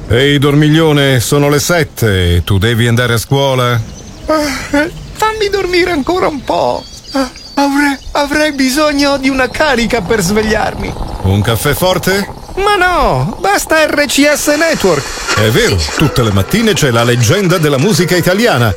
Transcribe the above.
Ehi dormiglione, sono le 7, tu devi andare a scuola? Fammi dormire ancora un po'. Avrei bisogno di una carica per svegliarmi. Un caffè forte? Ma no, basta RCS Network. È vero, tutte le mattine c'è la leggenda della musica italiana.